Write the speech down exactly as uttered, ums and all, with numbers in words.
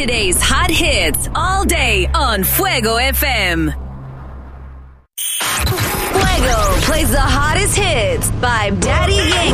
Saturday's hot hits all day on Fuego F M. Fuego plays the hottest hits by Daddy Yankee.